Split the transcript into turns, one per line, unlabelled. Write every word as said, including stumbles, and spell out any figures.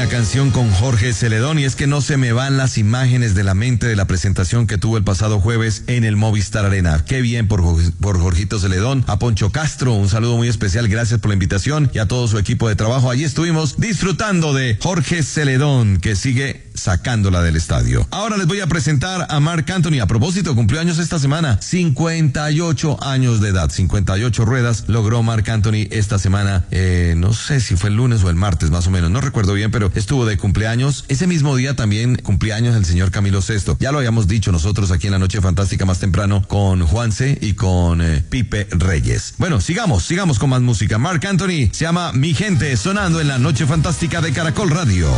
canción con Jorge Celedón, y es que no se me van las imágenes de la mente de la presentación que tuvo el pasado jueves en el Movistar Arena. Qué bien por, por Jorgito Celedón. A Poncho Castro, un saludo muy especial, gracias por la invitación, y a todo su equipo de trabajo. Allí estuvimos disfrutando de Jorge Celedón, que sigue sacándola del estadio. Ahora les voy a presentar a Marc Anthony. A propósito, cumplió años esta semana, cincuenta y ocho años de edad, cincuenta y ocho ruedas logró Marc Anthony esta semana, eh, no sé si fue el lunes o el martes más o menos, no recuerdo bien, pero estuvo de cumpleaños. Ese mismo día también cumpleaños el señor Camilo Sesto. Ya lo habíamos dicho nosotros aquí en la Noche Fantástica más temprano con Juanse y con eh, Pipe Reyes. Bueno, sigamos, sigamos con más música. Marc Anthony se llama Mi Gente, sonando en la Noche Fantástica de Caracol Radio.